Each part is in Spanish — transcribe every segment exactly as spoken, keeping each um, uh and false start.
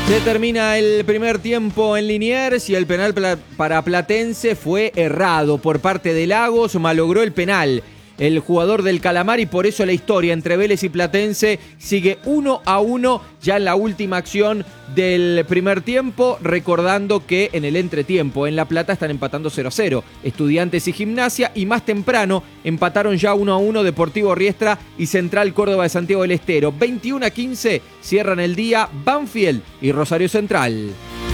Se termina el primer tiempo en Liniers y el penal para Platense fue errado por parte de Lagos, malogró el penal el jugador del Calamar y por eso la historia entre Vélez y Platense sigue uno a uno ya en la última acción del primer tiempo, recordando que en el entretiempo en La Plata están empatando cero a cero Estudiantes y Gimnasia, y más temprano empataron ya uno a uno Deportivo Riestra y Central Córdoba de Santiago del Estero. veintiuno a quince cierran el día Banfield y Rosario Central.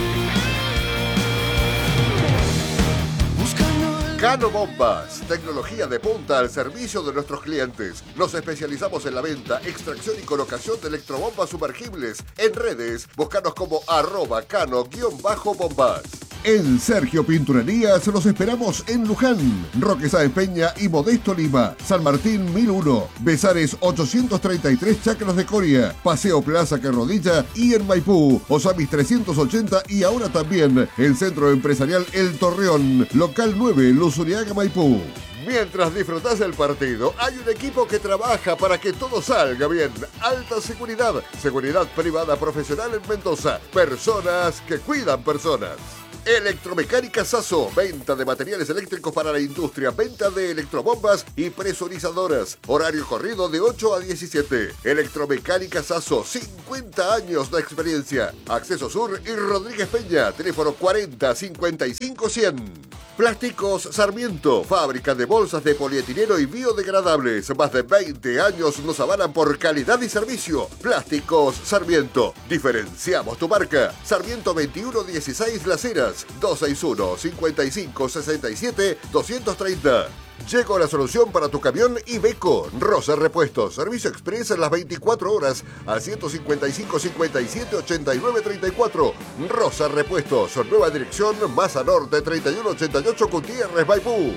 Cano Bombas, tecnología de punta al servicio de nuestros clientes. Nos especializamos en la venta, extracción y colocación de electrobombas sumergibles. En redes, búscanos como arroba cano-bombas. En Sergio Pinturerías los esperamos en Luján, Roque Sáenz Peña y Modesto Lima, San Martín mil uno, Besares ochocientos treinta y tres Chacras de Coria, Paseo Plaza Carrodilla y en Maipú, Osamis trescientos ochenta y ahora también el Centro Empresarial El Torreón, local nueve, Luzuriaga, Maipú. Mientras disfrutás del partido, hay un equipo que trabaja para que todo salga bien. Alta seguridad, seguridad privada profesional en Mendoza, personas que cuidan personas. Electromecánica Sasso, venta de materiales eléctricos para la industria, venta de electrobombas y presurizadoras. Horario corrido de ocho a diecisiete. Electromecánica Sasso, cincuenta años de experiencia. Acceso Sur y Rodríguez Peña, teléfono cuarenta cincuenta y cinco cien. Plásticos Sarmiento, fábrica de bolsas de polietileno y biodegradables. Más de veinte años nos avalan por calidad y servicio. Plásticos Sarmiento, diferenciamos tu marca. Sarmiento veintiuno dieciséis Las Heras, dos seis uno, cinco cinco, seis siete, dos tres cero. Llegó la solución para tu camión Iveco. Rosa Repuestos, servicio express en las veinticuatro horas al ciento cincuenta y cinco, cincuenta y siete, ochenta y nueve, treinta y cuatro. Rosa Repuestos, nueva dirección, Maza Norte, treinta y uno ochenta y ocho, Gutiérrez, Maipú.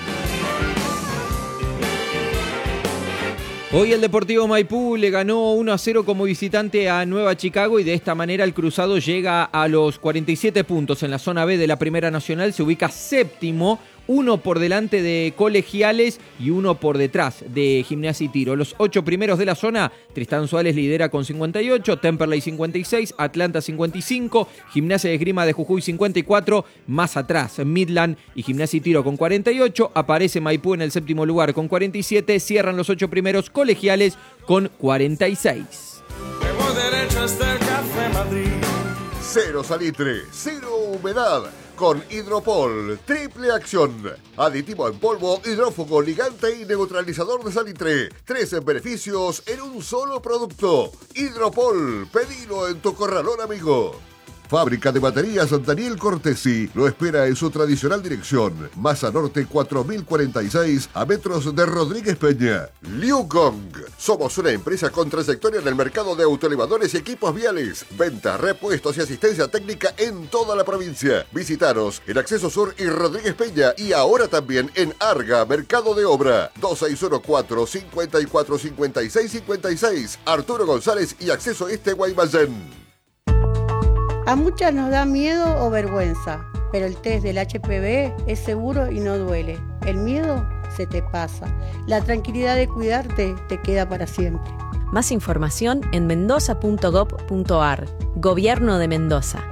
Hoy el Deportivo Maipú le ganó uno a cero como visitante a Nueva Chicago y de esta manera el Cruzado llega a los cuarenta y siete puntos en la zona B de la Primera Nacional, se ubica séptimo, uno por delante de Colegiales y uno por detrás de Gimnasia y Tiro. Los ocho primeros de la zona, Tristán Suárez lidera con cincuenta y ocho, Temperley cincuenta y seis, Atlanta cincuenta y cinco, Gimnasia de Esgrima de Jujuy cincuenta y cuatro, más atrás Midland y Gimnasia y Tiro con cuarenta y ocho, aparece Maipú en el séptimo lugar con cuarenta y siete, cierran los ocho primeros Colegiales con cuarenta y seis. Cero salitre, cero humedad. Con Hidropol, triple acción. Aditivo en polvo, hidrófugo, ligante y neutralizador de salitre. Tres beneficios en un solo producto. Hidropol, pedilo en tu corralón amigo. Fábrica de baterías Daniel Cortesi lo espera en su tradicional dirección. Maza Norte cuatro mil cuarenta y seis, a metros de Rodríguez Peña. Liu Gong. Somos una empresa con trayectoria en el mercado de autoelevadores y equipos viales. Venta, repuestos y asistencia técnica en toda la provincia. Visitaros en Acceso Sur y Rodríguez Peña y ahora también en Arga, Mercado de Obra. dos seis uno cuatro, cinco cuatro, cinco seis cinco seis. Arturo González y Acceso Este, Guaymallén. A muchas nos da miedo o vergüenza, pero el test del H P V es seguro y no duele. El miedo se te pasa. La tranquilidad de cuidarte te queda para siempre. Más información en mendoza punto gob punto ar. Gobierno de Mendoza.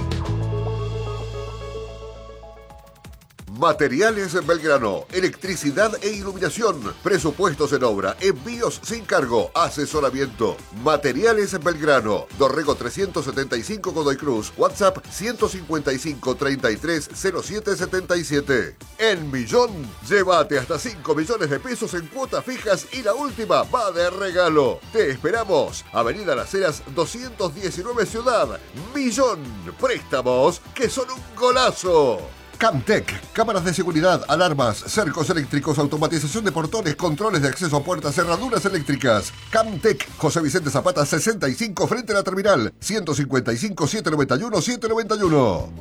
Materiales en Belgrano, electricidad e iluminación, presupuestos en obra, envíos sin cargo, asesoramiento. Materiales en Belgrano, Dorrego trescientos setenta y cinco Godoy Cruz, WhatsApp ciento cincuenta y cinco, treinta y tres, cero siete setenta y siete. En Millón, llévate hasta cinco millones de pesos en cuotas fijas y la última va de regalo. Te esperamos, Avenida Las Heras doscientos diecinueve Ciudad. Millón, préstamos que son un golazo. Camtec, cámaras de seguridad, alarmas, cercos eléctricos, automatización de portones, controles de acceso a puertas, cerraduras eléctricas. Camtec, José Vicente Zapata sesenta y cinco frente a la terminal, ciento cincuenta y cinco, setecientos noventa y uno, setecientos noventa y uno.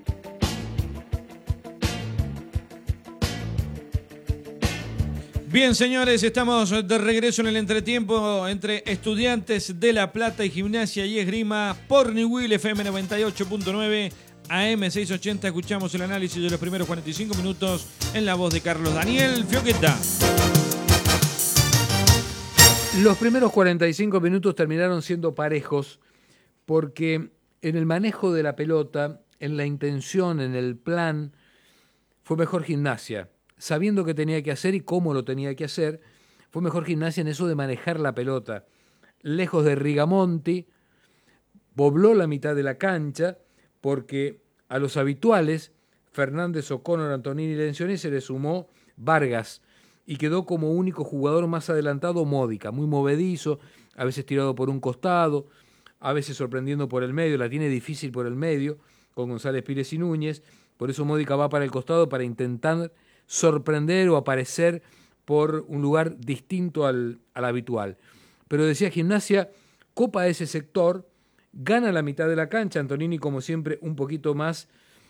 Bien, señores, estamos de regreso en el entretiempo entre Estudiantes de La Plata y Gimnasia y Esgrima por Newell F M noventa y ocho punto nueve. A M seiscientos ochenta escuchamos el análisis de los primeros cuarenta y cinco minutos en la voz de Carlos Daniel Fioqueta. Los primeros cuarenta y cinco minutos terminaron siendo parejos porque en el manejo de la pelota, en la intención, en el plan, fue mejor Gimnasia. Sabiendo qué tenía que hacer y cómo lo tenía que hacer, fue mejor Gimnasia en eso de manejar la pelota. Lejos de Rigamonti, pobló la mitad de la cancha, porque a los habituales, Fernández, O'Connor, Antonini y Lencioni, se le sumó Vargas, y quedó como único jugador más adelantado Módica, muy movedizo, a veces tirado por un costado, a veces sorprendiendo por el medio, la tiene difícil por el medio, con González Pires y Núñez, por eso Módica va para el costado para intentar sorprender o aparecer por un lugar distinto al, al habitual. Pero decía Gimnasia, copa ese sector, gana la mitad de la cancha, Antonini como siempre un poquito más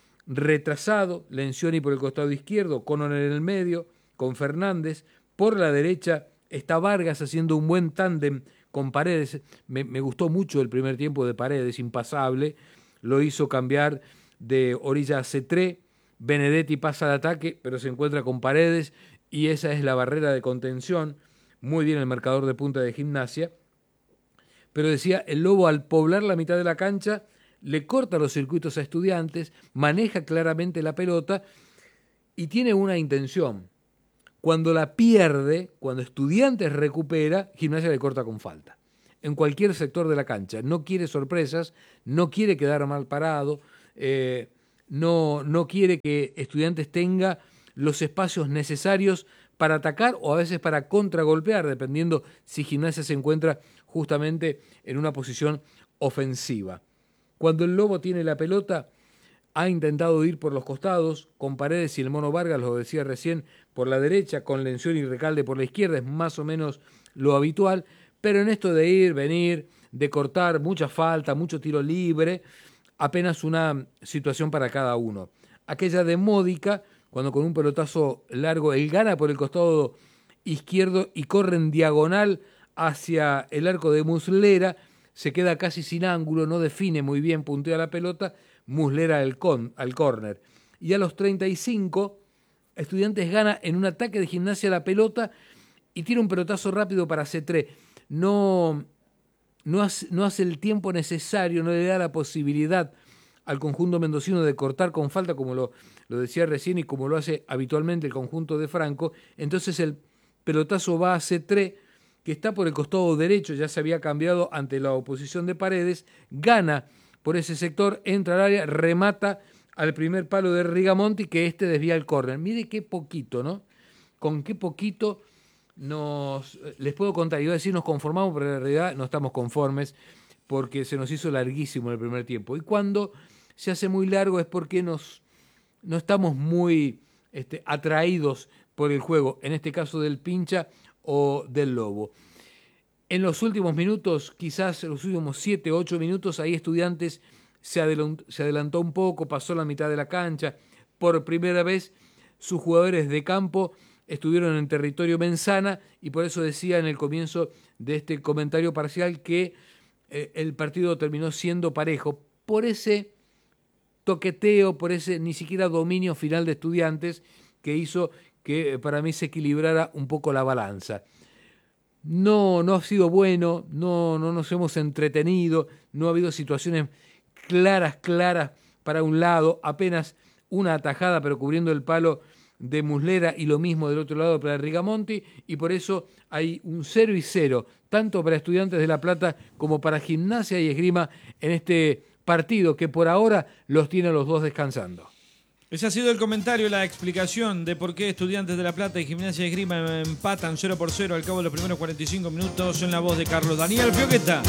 retrasado, Lencioni por el costado izquierdo, O'Connor en el medio, con Fernández, por la derecha está Vargas haciendo un buen tándem con Paredes. Me, me gustó mucho el primer tiempo de Paredes, impasable, lo hizo cambiar de orilla a Cetré, Benedetti pasa al ataque, pero se encuentra con Paredes, y esa es la barrera de contención, muy bien el marcador de punta de Gimnasia. Pero decía, el Lobo al poblar la mitad de la cancha, le corta los circuitos a Estudiantes, maneja claramente la pelota y tiene una intención. Cuando la pierde, cuando Estudiantes recupera, Gimnasia le corta con falta. En cualquier sector de la cancha. No quiere sorpresas, no quiere quedar mal parado, eh, no, no quiere que Estudiantes tenga los espacios necesarios para atacar o a veces para contragolpear, dependiendo si Gimnasia se encuentra justamente en una posición ofensiva. Cuando el Lobo tiene la pelota, ha intentado ir por los costados, con Paredes y el Mono Vargas, lo decía recién, por la derecha, con Lencioni y Recalde por la izquierda, es más o menos lo habitual, pero en esto de ir, venir, de cortar, mucha falta, mucho tiro libre, apenas una situación para cada uno. Aquella de Módica, cuando con un pelotazo largo él gana por el costado izquierdo y corre en diagonal hacia el arco de Muslera, se queda casi sin ángulo, no define muy bien, puntea la pelota, Muslera al, con, al córner. Y a los treinta y cinco, Estudiantes gana en un ataque de Gimnasia la pelota y tira un pelotazo rápido para Cetré. No, no, hace, no hace el tiempo necesario, no le da la posibilidad al conjunto mendocino de cortar con falta, como lo, lo decía recién y como lo hace habitualmente el conjunto de Franco. Entonces el pelotazo va a Cetré, que está por el costado derecho, ya se había cambiado ante la oposición de Paredes, gana por ese sector, entra al área, remata al primer palo de Rigamonti, que este desvía el córner. Mire qué poquito, ¿no? Con qué poquito nos... Les puedo contar, iba a decir nos conformamos, pero en realidad no estamos conformes, porque se nos hizo larguísimo el primer tiempo. Y cuando se hace muy largo es porque nos, no estamos muy este, atraídos por el juego, en este caso del Pincha o del Lobo. En los últimos minutos, quizás en los últimos siete, ocho minutos, ahí Estudiantes se adelantó, se adelantó un poco, pasó la mitad de la cancha. Por primera vez, sus jugadores de campo estuvieron en territorio menzana y por eso decía en el comienzo de este comentario parcial que eh, el partido terminó siendo parejo por ese toqueteo, por ese ni siquiera dominio final de Estudiantes que hizo que eh, para mí se equilibrara un poco la balanza. No, no ha sido bueno, no, no nos hemos entretenido, no ha habido situaciones claras, claras para un lado, apenas una atajada pero cubriendo el palo de Muslera y lo mismo del otro lado para Rigamonti, y por eso hay un cero y cero, tanto para Estudiantes de La Plata como para Gimnasia y Esgrima en este partido que por ahora los tiene a los dos descansando. Ese ha sido el comentario, la explicación de por qué Estudiantes de La Plata y Gimnasia y Esgrima empatan cero por cero al cabo de los primeros cuarenta y cinco minutos en la voz de Carlos Daniel Fioqueta.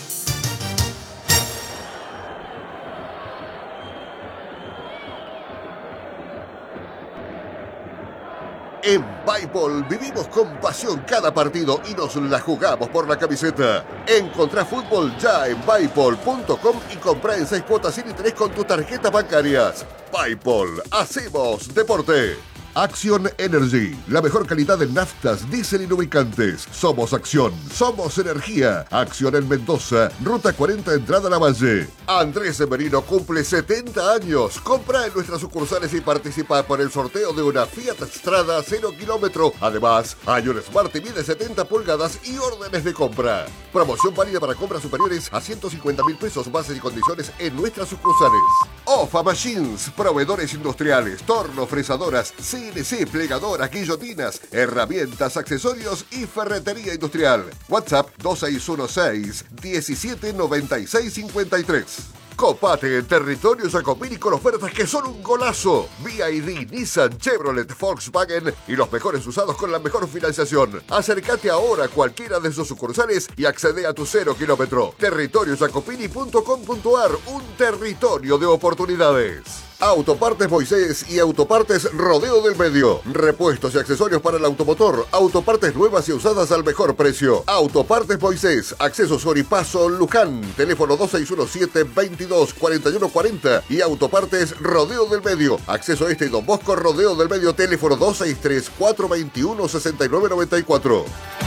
En Báibol vivimos con pasión cada partido y nos la jugamos por la camiseta. Encontrá fútbol ya en Báibol punto com y comprá en seis cuotas sin interés con tus tarjetas bancarias. Báibol, hacemos deporte. Acción Energy, la mejor calidad en naftas, diésel y lubricantes. Somos Acción, somos energía. Acción en Mendoza, Ruta cuarenta, entrada a la Valle. Andrés Merino cumple setenta años. Compra en nuestras sucursales y participa por el sorteo de una Fiat Strada cero kilómetro. Además, hay un Smart T V de setenta pulgadas y órdenes de compra. Promoción válida para compras superiores a ciento cincuenta mil pesos, bases y condiciones en nuestras sucursales. Ofa Machines, proveedores industriales, tornos, fresadoras, C N C, plegadoras, guillotinas, herramientas, accesorios y ferretería industrial. WhatsApp dos seis uno seis, diecisiete noventa y seis cincuenta y tres. Copate en territorio Jacopini con ofertas que son un golazo. B Y D, Nissan, Chevrolet, Volkswagen y los mejores usados con la mejor financiación. Acércate ahora a cualquiera de sus sucursales y accede a tu cero kilómetro. territorio jacopini punto com punto ar, un territorio de oportunidades. Autopartes Moisés y Autopartes Rodeo del Medio. Repuestos y accesorios para el automotor. Autopartes nuevas y usadas al mejor precio. Autopartes Moisés. Acceso Soripaso Luján. Teléfono dos seis uno siete, veintidós, cuarenta y uno cuarenta. Y Autopartes Rodeo del Medio. Acceso Este y Don Bosco Rodeo del Medio. Teléfono dos seis tres, cuatro veintiuno, sesenta y nueve noventa y cuatro.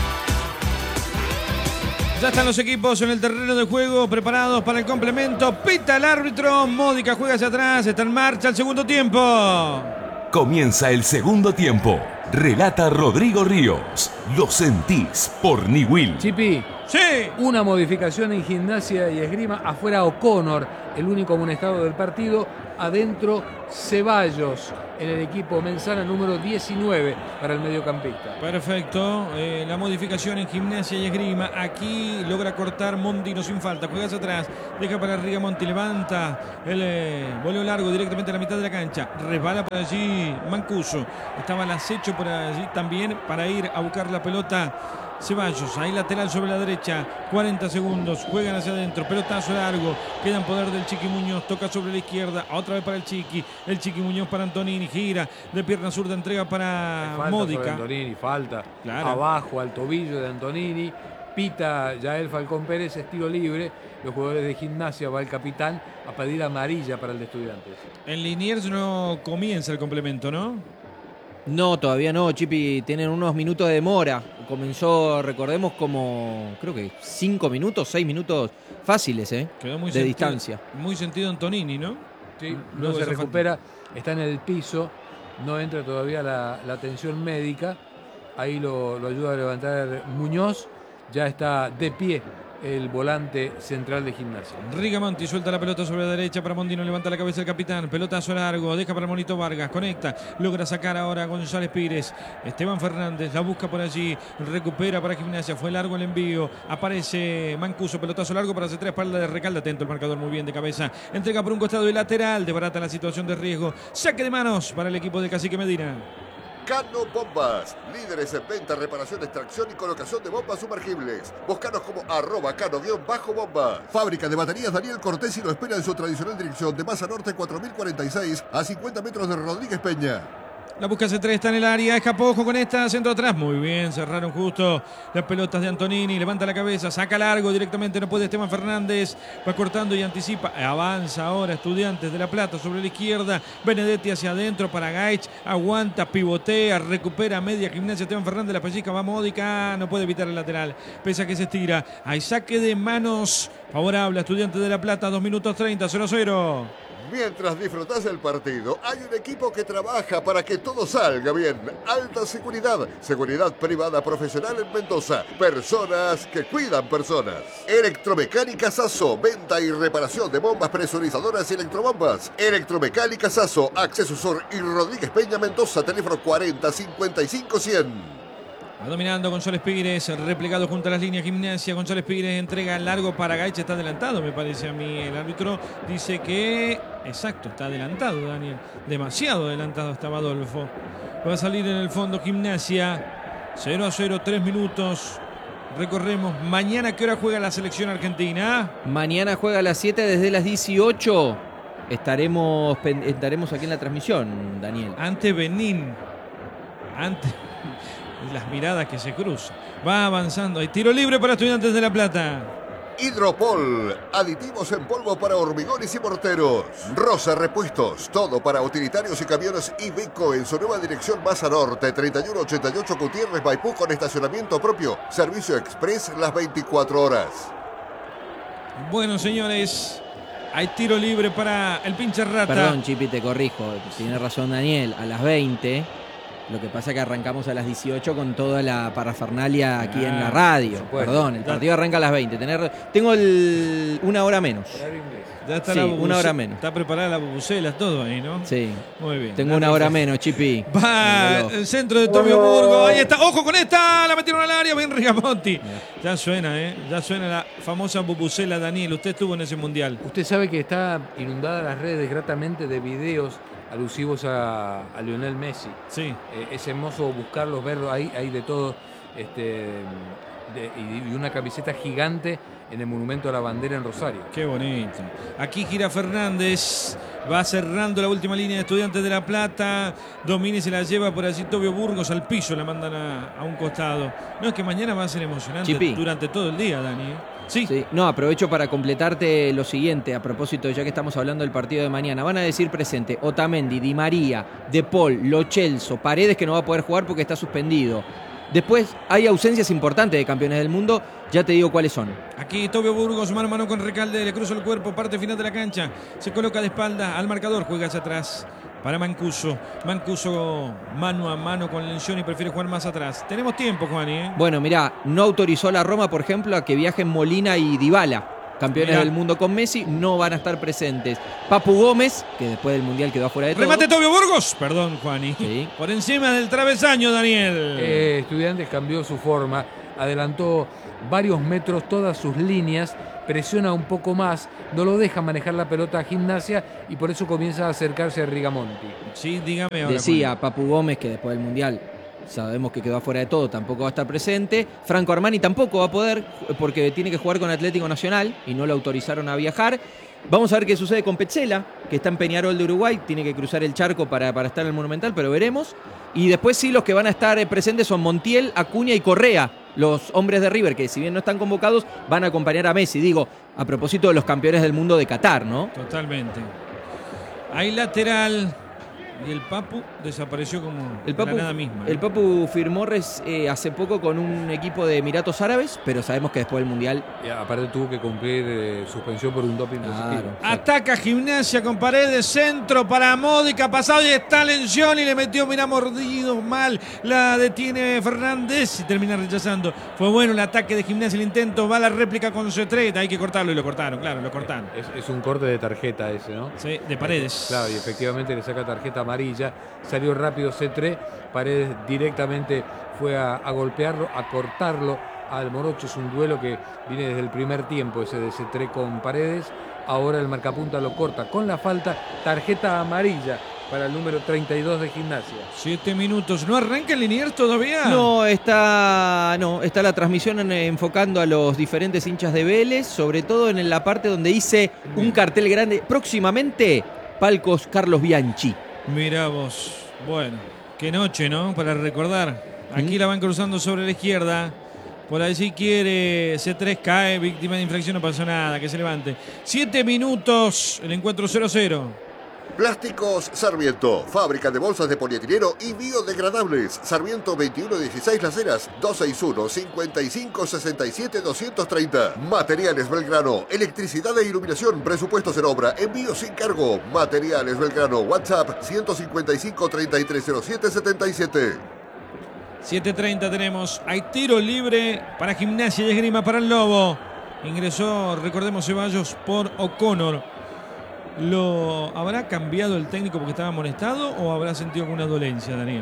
Ya están los equipos en el terreno de juego preparados para el complemento. Pita el árbitro. Módica juega hacia atrás. Está en marcha el segundo tiempo. Comienza el segundo tiempo. Relata Rodrigo Ríos. Lo sentís por Niwil. Chipi. Sí. Una modificación en Gimnasia y Esgrima. Afuera O'Connor, el único amonestado del partido. Adentro Ceballos en el equipo Mensana número diecinueve para el mediocampista. Perfecto. Eh, la modificación en Gimnasia y Esgrima. Aquí logra cortar Mondino sin falta. Juega hacia atrás. Deja para Rigamonti. Levanta el eh, voleo largo directamente a la mitad de la cancha. Resbala por allí Mancuso. Estaba al acecho por allí también para ir a buscar la pelota. Ceballos, ahí lateral sobre la derecha, cuarenta segundos, juegan hacia adentro, pelotazo largo, queda en poder del Chiqui Muñoz, toca sobre la izquierda, otra vez para el Chiqui, el Chiqui Muñoz para Antonini, gira de pierna zurda, entrega para falta Módica. Antonini, falta, claro. Abajo al tobillo de Antonini, pita Yael Falcón Pérez, estilo libre, los jugadores de Gimnasia, va el capitán a pedir amarilla para el de Estudiantes. En Liniers no comienza el complemento, ¿no? No, todavía no, Chipi, tienen unos minutos de demora. Comenzó, recordemos, como creo que cinco minutos, seis minutos fáciles, ¿eh? Quedó muy de sentido, distancia. Muy sentido Antonini, ¿no? Sí, Luego no se de esa recupera, falta. está en el piso, no entra todavía la, la atención médica. Ahí lo, lo ayuda a levantar Muñoz, ya está de pie el volante central de Gimnasia. Rigamonti suelta la pelota sobre la derecha para Mondino, levanta la cabeza el capitán, pelotazo largo, deja para Monito Vargas, conecta, logra sacar ahora a González Pires, Esteban Fernández la busca por allí, recupera para Gimnasia, fue largo el envío, aparece Mancuso, pelotazo largo para hacer tres, espalda de Recalde, atento el marcador muy bien de cabeza, entrega por un costado y lateral, desbarata la situación de riesgo, saque de manos para el equipo de Cacique Medina. Cano Bombas, líderes en venta, reparación, extracción y colocación de bombas sumergibles. Búscanos como arroba cano-bomba. Fábrica de baterías Daniel Cortés y lo espera en su tradicional dirección de Maza Norte cuatro mil cuarenta y seis a cincuenta metros de Rodríguez Peña. La busca C tres, está en el área, escapó ojo con esta, centro atrás, muy bien, cerraron justo las pelotas de Antonini, levanta la cabeza, saca largo directamente, no puede Esteban Fernández, va cortando y anticipa, avanza ahora Estudiantes de La Plata sobre la izquierda, Benedetti hacia adentro para Gaich, aguanta, pivotea, recupera media Gimnasia, Esteban Fernández, la pellizca, va Módica, no puede evitar el lateral, pese a que se estira, hay saque de manos favorable a Estudiantes de La Plata, dos minutos treinta, cero cero. Mientras disfrutás del partido, hay un equipo que trabaja para que todo salga bien. Alta Seguridad, seguridad privada profesional en Mendoza. Personas que cuidan personas. Electromecánica Sasso, venta y reparación de bombas presurizadoras y electrobombas. Electromecánica Sasso, Acceso Sur y Rodríguez Peña, Mendoza, teléfono cuarenta, cincuenta y cinco, cien. Va dominando González Pires, replegado junto a las líneas Gimnasia. González Pires entrega largo para Gaich, está adelantado, me parece a mí. El árbitro dice que, exacto, está adelantado, Daniel. Demasiado adelantado estaba Adolfo. Va a salir en el fondo Gimnasia. cero a cero, tres minutos. Recorremos. Mañana, ¿qué hora juega la selección argentina? Mañana juega a las siete desde las dieciocho. Estaremos, estaremos aquí en la transmisión, Daniel. Ante Benín. Ante... Las miradas que se cruzan. Va avanzando. Hay tiro libre para Estudiantes de La Plata. Hidropol, aditivos en polvo para hormigones y morteros. Rosa Repuestos, todo para utilitarios y camiones Iveco en su nueva dirección Maza Norte, treinta y uno ochenta y ocho Gutiérrez, Maipú, con estacionamiento propio. Servicio express las veinticuatro horas. Bueno, señores, hay tiro libre para el pinche rata. Perdón, Chipi, te corrijo. Tiene razón Daniel, a las veinte. Lo que pasa es que arrancamos a las dieciocho con toda la parafernalia aquí ah, en la radio. Perdón, el partido arranca a las veinte. Tener, tengo el, una hora menos. Ya está sí, la una hora menos. Está preparada la bubucela, todo ahí, ¿no? Sí. Muy bien. Tengo una hora menos, Chipi. Va el centro de Tomio Burgo. Ahí está. ¡Ojo con esta! La metieron al área. Bien Rigamonti. Ya suena, ¿eh? Ya suena la famosa bubucela, Daniel. Usted estuvo en ese mundial. Usted sabe que está inundada las redes gratamente de videos alusivos a, a Lionel Messi. Sí. Eh, es hermoso buscarlos, verlos, hay, hay de todo. Este, de, y, y una camiseta gigante en el Monumento a la Bandera en Rosario. Qué bonito. Aquí gira Fernández, va cerrando la última línea de Estudiantes de La Plata. Domínguez se la lleva por allí, Tobio Burgos al piso, la mandan a, a un costado. No, es que mañana va a ser emocionante Chipi. Durante todo el día, Dani. Sí. sí. No, aprovecho para completarte lo siguiente, a propósito, ya que estamos hablando del partido de mañana. Van a decir presente Otamendi, Di María, De Paul, Lo Celso, Paredes, que no va a poder jugar porque está suspendido. Después hay ausencias importantes de campeones del mundo, ya te digo cuáles son. Aquí Tobio Burgos, mano a mano con Recalde, le cruza el cuerpo, parte final de la cancha, se coloca de espalda al marcador, juega hacia atrás para Mancuso. Mancuso mano a mano con Lencioni, prefiere jugar más atrás. Tenemos tiempo, Juani, ¿eh? Bueno, mirá, no autorizó la Roma, por ejemplo, a que viajen Molina y Dybala. Campeones Mirá. del mundo con Messi, no van a estar presentes. Papu Gómez, que después del Mundial quedó afuera de todo. Remate Tobio Burgos. Perdón, Juani. Sí. Por encima del travesaño, Daniel. Eh, Estudiantes cambió su forma, adelantó varios metros todas sus líneas, presiona un poco más, no lo deja manejar la pelota a Gimnasia y por eso comienza a acercarse a Rigamonti. Sí, dígame ahora. Decía Juani. Papu Gómez que después del Mundial sabemos que quedó afuera de todo, tampoco va a estar presente. Franco Armani tampoco va a poder porque tiene que jugar con Atlético Nacional y no lo autorizaron a viajar. Vamos a ver qué sucede con Petzela, que está en Peñarol de Uruguay, tiene que cruzar el charco para, para estar en el Monumental, pero veremos. Y después sí, los que van a estar presentes son Montiel, Acuña y Correa, los hombres de River, que si bien no están convocados, van a acompañar a Messi. Digo, a propósito de los campeones del mundo de Qatar, ¿no? Totalmente. Hay lateral. Y el Papu desapareció como el Papu, la nada misma. El Papu firmó res, eh, hace poco con un equipo de Emiratos Árabes, pero sabemos que después del Mundial... Y aparte tuvo que cumplir eh, suspensión por un doping claro, positivo. Ataca Gimnasia con Paredes, centro para Módica, pasado y está Lencioni, le metió, mira, mordido mal, la detiene Fernández y termina rechazando. Fue bueno el ataque de Gimnasia, el intento, va la réplica con Cetreta, hay que cortarlo y lo cortaron, claro, lo cortaron. Es, es un corte de tarjeta ese, ¿no? Sí, de Paredes. Claro, y efectivamente le saca tarjeta amarilla, salió rápido Cetré, Paredes directamente fue a, a golpearlo, a cortarlo al Morocho. Es un duelo que viene desde el primer tiempo, ese de Cetré con Paredes. Ahora el marcapunta lo corta con la falta, tarjeta amarilla para el número treinta y dos de Gimnasia. Siete minutos, ¿no arranca el Liniers todavía? No, está, no, está la transmisión en, enfocando a los diferentes hinchas de Vélez, sobre todo en la parte donde hice un cartel grande, próximamente Palcos Carlos Bianchi. Mirá vos, bueno, qué noche, ¿no? Para recordar. Aquí ¿Mm? La van cruzando sobre la izquierda. Por ahí si quiere, C tres cae, víctima de infracción, no pasó nada, que se levante. Siete minutos, el encuentro cero cero. Plásticos Sarmiento, fábrica de bolsas de polietileno y biodegradables. Sarmiento veintiuno dieciséis Las Heras, dos seis uno, cinco cinco seis siete, dos tres cero. Materiales Belgrano, electricidad e iluminación, presupuestos en obra, envío sin cargo. Materiales Belgrano, WhatsApp ciento cincuenta y cinco, treinta y tres cero siete, setenta y siete. siete treinta tenemos, hay tiro libre para Gimnasia y Esgrima para el Lobo. Ingresó, recordemos, Ceballos por O'Connor. ¿Lo habrá cambiado el técnico porque estaba amonestado o habrá sentido alguna dolencia, Daniel?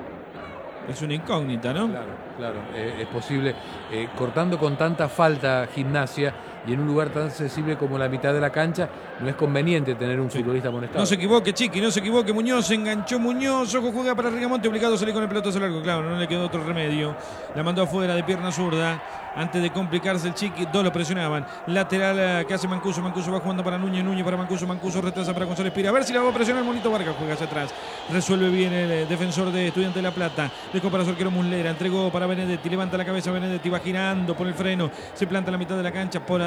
Es una incógnita, ¿no? Claro, claro, eh, es posible. Eh, cortando con tanta falta Gimnasia y en un lugar tan sensible como la mitad de la cancha, no es conveniente tener un sí. futbolista amonestado. No se equivoque, Chiqui, no se equivoque. Muñoz, se enganchó Muñoz, ojo, juega para Rigamonti, obligado a salir con el pelotazo largo. Claro, no le quedó otro remedio. La mandó afuera de pierna zurda. Antes de complicarse el Chiqui, dos lo presionaban. Lateral que hace Mancuso. Mancuso va jugando para Núñez. Núñez para Mancuso. Mancuso retrasa para González Pira. A ver si la va a presionar Monito Vargas. Juega hacia atrás. Resuelve bien el defensor de Estudiantes de La Plata. Dejó para su arquero Muslera. Entregó para Benedetti. Levanta la cabeza Benedetti. Va girando por el freno. Se planta en la mitad de la cancha. Por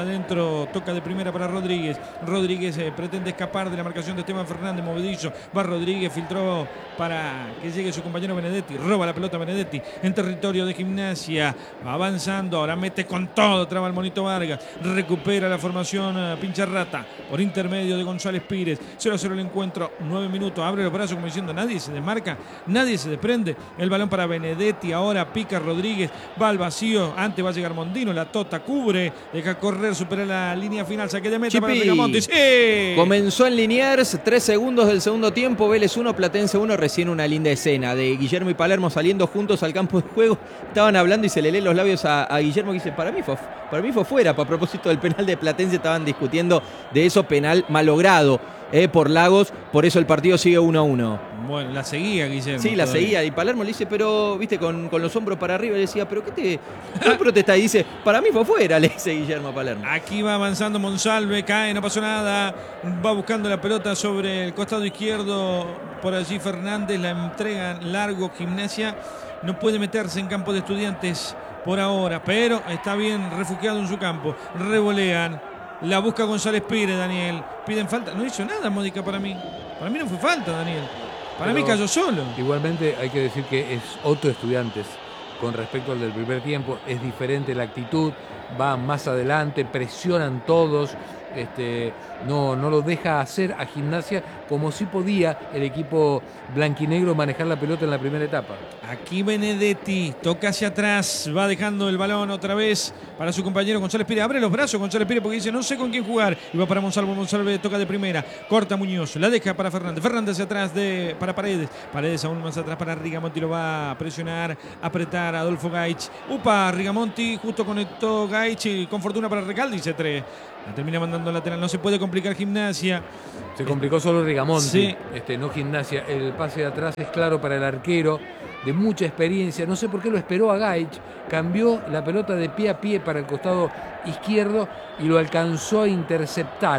adentro, toca de primera para Rodríguez. Rodríguez eh, pretende escapar de la marcación de Esteban Fernández, movedillo. Va Rodríguez, filtró para que llegue su compañero Benedetti. Roba la pelota Benedetti en territorio de Gimnasia. Va avanzando, ahora mete con todo, traba el Monito Vargas. Recupera la formación uh, Pincharrata por intermedio de González Pires. cero a cero el encuentro, nueve minutos. Abre los brazos como diciendo nadie se desmarca, nadie se desprende. El balón para Benedetti, ahora pica Rodríguez. Va al vacío, antes va a llegar Mondino. La tota cubre, deja correr, supera la línea final. Saque de meta Chipi. para Rigamonti. ¡Sí! Comenzó en Liniers, tres segundos del segundo tiempo, Vélez uno, Platense uno, recién una linda escena de Guillermo y Palermo saliendo juntos al campo de juego. Estaban hablando y se le leen los labios a, a Guillermo que dice, para mí fue, para mí fue fuera, a propósito del penal de Platense estaban discutiendo de eso, penal malogrado eh, por Lagos, por eso el partido sigue uno a uno. Bueno, la seguía Guillermo. Sí, la todavía. seguía y Palermo le dice, pero, viste, con, con los hombros para arriba, le decía, pero ¿qué te ¿qué protesta? Y dice, para mí fue fuera, le dice Guillermo a Palermo. Aquí va avanzando Monsalve, cae, no pasó nada. Va buscando la pelota sobre el costado izquierdo. Por allí Fernández la entrega largo. Gimnasia no puede meterse en campo de Estudiantes por ahora, pero está bien refugiado en su campo. Revolean. La busca González Pires, Daniel. Piden falta. No hizo nada Módica para mí. Para mí no fue falta, Daniel. Para Pero mí cayó solo. Igualmente hay que decir que es otro Estudiantes con respecto al del primer tiempo. Es diferente la actitud, van más adelante, presionan todos. Este, no, no lo deja hacer a Gimnasia como si podía el equipo blanquinegro manejar la pelota en la primera etapa. Aquí Benedetti toca hacia atrás, va dejando el balón otra vez para su compañero González Pires. Abre los brazos González Pires porque dice no sé con quién jugar. Y va para Monsalvo, Monsalve toca de primera, corta Muñoz, la deja para Fernández. Fernández hacia atrás de, para Paredes. Paredes aún más atrás para Rigamonti, lo va a presionar, apretar a Adolfo Gaich. Upa, Rigamonti, justo conectó Gaich y con fortuna para Recalde y se tre. La termina mandando lateral, no se puede complicar Gimnasia. Se complicó solo Rigamonti, Sí. este, no Gimnasia. El pase de atrás es claro para el arquero, de mucha experiencia. No sé por qué lo esperó a Gaich. Cambió la pelota de pie a pie para el costado izquierdo y lo alcanzó a interceptar.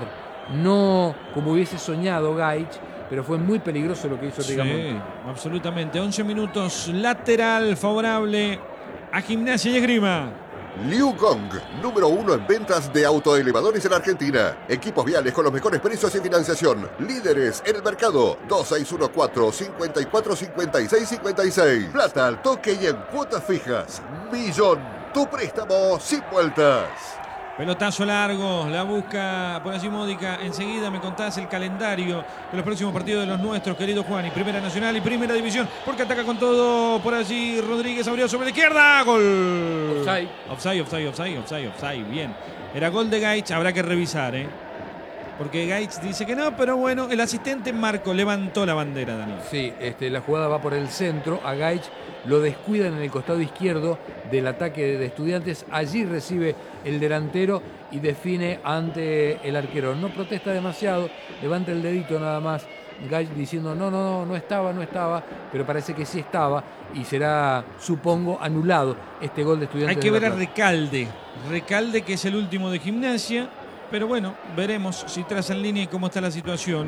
No como hubiese soñado Gaich, pero fue muy peligroso lo que hizo Rigamonti. Sí, absolutamente. once minutos, lateral favorable a Gimnasia y Esgrima. Liu Gong, número uno en ventas de autoelevadores en Argentina. Equipos viales con los mejores precios y financiación. Líderes en el mercado. dos seis uno cuatro, cinco cuatro, cinco seis cinco seis. Plata al toque y en cuotas fijas. Millón. Tu préstamo sin vueltas. Pelotazo largo, la busca por allí Módica. Enseguida me contás el calendario de los próximos partidos de los nuestros, querido Juan. Y Primera Nacional y Primera División, porque ataca con todo por allí Rodríguez, abrió sobre la izquierda. Gol. Offside. Offside, offside, offside, offside, offside. Bien. Era gol de Gaich, habrá que revisar, ¿eh? Porque Gaich dice que no, pero bueno, el asistente Marco levantó la bandera, Daniel. Sí, este, la jugada va por el centro, a Gaich lo descuidan en el costado izquierdo del ataque de Estudiantes, allí recibe el delantero y define ante el arquero. No protesta demasiado, levanta el dedito nada más, Gaich diciendo no, no, no, no estaba, no estaba, pero parece que sí estaba y será, supongo, anulado este gol de Estudiantes. Hay que de La ver a Plata. Recalde, Recalde que es el último de Gimnasia, pero bueno, veremos si trazan línea y cómo está la situación.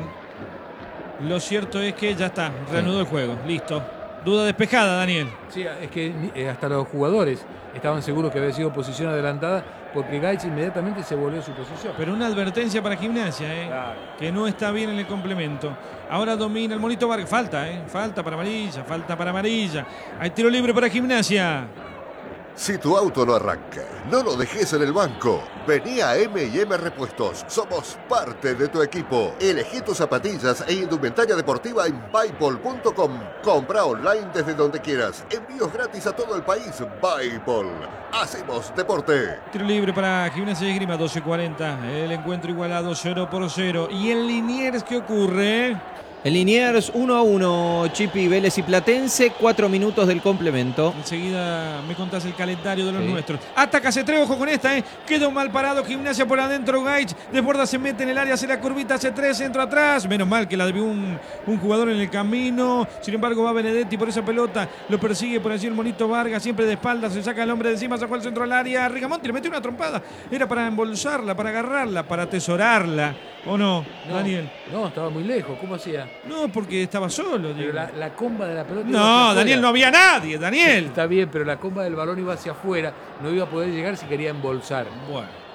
Lo cierto es que ya está, reanudó el juego, listo. Duda despejada, Daniel. Sí, es que eh, hasta los jugadores estaban seguros que había sido posición adelantada porque Gaich inmediatamente se volvió a su posición. Pero una advertencia para Gimnasia, ¿eh? Claro. Que no está bien en el complemento. Ahora domina el Monito Vargas. Falta, ¿eh? Falta para amarilla, falta para amarilla. Hay tiro libre para Gimnasia. Si tu auto no arranca, no lo dejes en el banco. Vení a M y M Repuestos. Somos parte de tu equipo. Elegí tus zapatillas e indumentaria deportiva en Buypol punto com. Compra online desde donde quieras. Envíos gratis a todo el país. Buypol. Hacemos deporte. Tiro libre para Gimnasia y Esgrima, doce cuarenta. El encuentro igualado cero por cero. ¿Y en Liniers qué ocurre? En Liniers uno a uno, Chipi, Vélez y Platense, cuatro minutos del complemento. Enseguida me contás el calendario de los Sí. nuestros. Ataca C tres, ojo con esta, ¿eh? Quedó mal parado Gimnasia por adentro. Gaich desborda, se mete en el área, hace la curvita C tres, centro atrás. Menos mal que la debió un, un jugador en el camino. Sin embargo, va Benedetti por esa pelota. Lo persigue por allí el Monito Vargas, siempre de espaldas. Se saca el hombre de encima, sacó el centro al área. Rigamonti le metió una trompada. Era para embolsarla, para agarrarla, para atesorarla. ¿O no, No, Daniel? No, estaba muy lejos. ¿Cómo hacía? No, porque estaba solo. Pero digo. la, la comba de la pelota iba hacia No, afuera. Daniel, no había nadie, Daniel. Está bien, pero la comba del balón iba hacia afuera. No iba a poder llegar si quería embolsar. Bueno,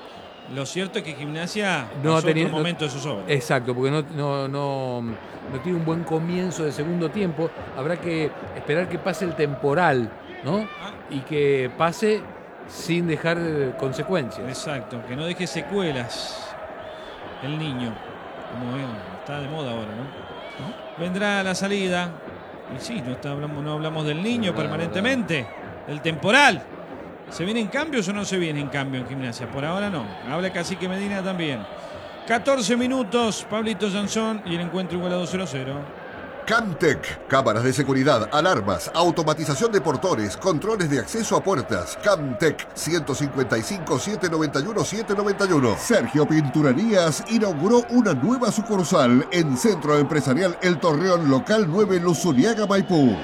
Lo cierto es que Gimnasia No pasó tenía- otro no- momento de zozobra. Exacto, porque no, no, no, no tiene un buen comienzo de segundo tiempo. Habrá que esperar que pase el temporal, ¿no? Ah. Y que pase sin dejar eh, consecuencias. Exacto, que no deje secuelas el niño, como eh, está de moda ahora, ¿no? Vendrá la salida, y sí, no, está, hablamos, no hablamos del niño Verdad, permanentemente, del temporal. ¿Se vienen cambios o no se vienen cambios en Gimnasia? Por ahora no. Habla Cacique Medina también. catorce minutos, Pablito Sansón y el encuentro igualado cero a cero. Camtec, cámaras de seguridad, alarmas, automatización de portones, controles de acceso a puertas. Camtec, ciento cincuenta y cinco, setecientos noventa y uno, setecientos noventa y uno. Sergio Pinturerías inauguró una nueva sucursal en Centro Empresarial El Torreón, local nueve, Luzuriaga, Maipú.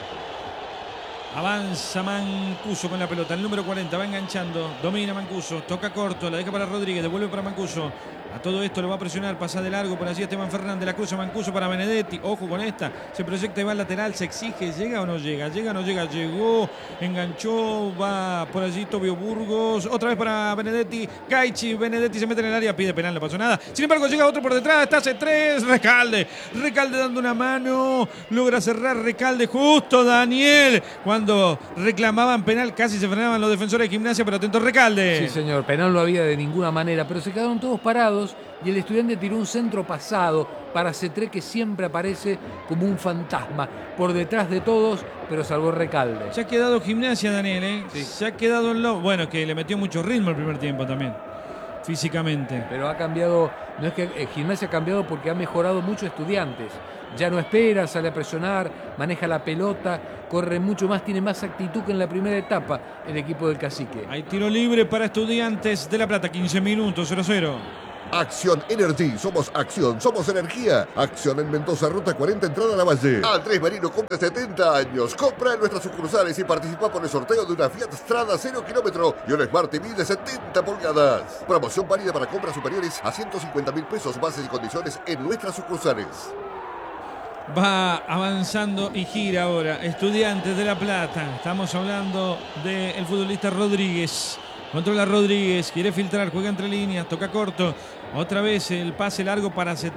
Avanza Mancuso con la pelota, el número cuarenta va enganchando, domina Mancuso, toca corto, la deja para Rodríguez, devuelve para Mancuso. A todo esto lo va a presionar, pasa de largo por allí Esteban Fernández, la cruza Mancuso para Benedetti, ojo con esta, se proyecta y va al lateral, se exige, llega o no llega, llega o no llega, llegó, enganchó, va por allí Tobio Burgos, otra vez para Benedetti, Gaichi, Benedetti se mete en el área, pide penal, no pasó nada, sin embargo llega otro por detrás, está hace tres, Recalde, Recalde dando una mano, logra cerrar Recalde, justo Daniel, cuando reclamaban penal casi se frenaban los defensores de Gimnasia, pero atento Recalde. Sí, señor, penal no había de ninguna manera, pero se quedaron todos parados y el Estudiante tiró un centro pasado para Cetré, que siempre aparece como un fantasma por detrás de todos, pero salvó Recalde. Se ha quedado Gimnasia, Daniel, ¿eh? Sí. Se ha quedado en lo... Bueno, que le metió mucho ritmo el primer tiempo también, físicamente. Pero ha cambiado, no es que eh, Gimnasia ha cambiado porque ha mejorado mucho Estudiantes. Ya no espera, sale a presionar, maneja la pelota, corre mucho más, tiene más actitud que en la primera etapa el equipo del Cacique. Hay tiro libre para Estudiantes de La Plata, quince minutos, cero cero. Acción Energy, somos acción, somos energía. Acción en Mendoza, ruta cuarenta, entrada a la Valle. Andrés Marino cumple setenta años. Compra en nuestras sucursales y participa por el sorteo de una Fiat Strada cero kilómetro y un Smart T V de setenta pulgadas. Promoción válida para compras superiores a ciento cincuenta mil pesos, bases y condiciones en nuestras sucursales. Va avanzando y gira ahora Estudiantes de La Plata. Estamos hablando del futbolista Rodríguez. Controla Rodríguez, quiere filtrar, juega entre líneas, toca corto. Otra vez el pase largo para Cetré.